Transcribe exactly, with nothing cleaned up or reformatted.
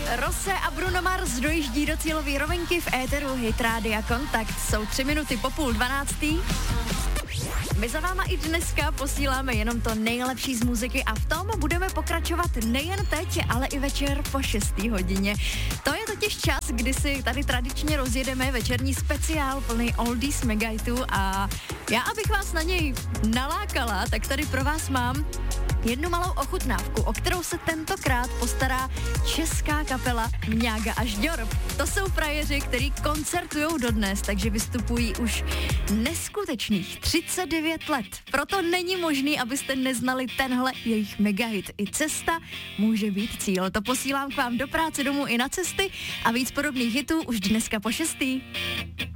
Rose a Bruno Mars dojíždí do cílové rovinky v éteru Hit Rádia Kontakt. Jsou tři minuty po půl dvanáctý. My za váma i dneska posíláme jenom to nejlepší z muziky a v tom budeme pokračovat nejen teď, ale i večer po šesté hodině. To je totiž čas, kdy si tady tradičně rozjedeme večerní speciál plný oldies megahitů a já, abych vás na něj nalákala, tak tady pro vás mám jednu malou ochutnávku, o kterou se tentokrát postará česká kapela Mňága a Žďor. To jsou frajeři, který koncertujou dodnes, takže vystupují už neskutečných třicet devět let. Proto není možný, abyste neznali tenhle jejich megahit. I cesta může být cíl. To posílám k vám do práce, domů i na cesty a víc podobných hitů už dneska po šestý.